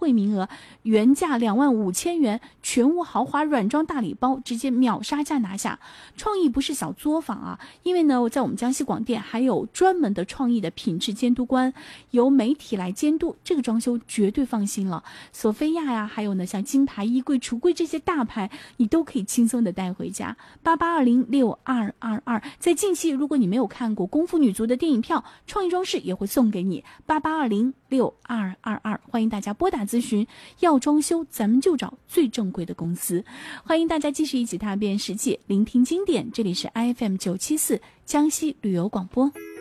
惠名额，原价25000元全屋豪华软装大礼包，直接秒杀价拿下。创意不是小作坊啊，因为呢，在我们江西广电还有专门的创意的品质监督官，由媒体来监督，这个装修绝对放心了。索菲亚呀，还有呢像金牌衣柜、橱柜这些大牌，你都可以轻松的带回家。88206222，在近期如果你没有看过功夫女足的电影票，创意装饰也会送给你。88206222，欢迎大家拨打咨询。要装修，咱们就找最正规的公司。欢迎大家继续一起踏遍世界，聆听经典。这里是 IFM 974江西旅游广播。